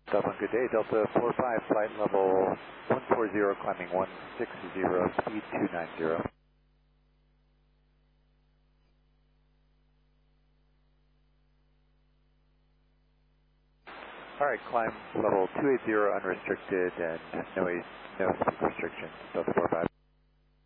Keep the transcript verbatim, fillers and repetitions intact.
Dublin, good day. Delta four five, flight level one four zero, climbing one six zero, speed two nine zero. All right, climb level two eighty, unrestricted, and no, no speed restrictions, Delta four five.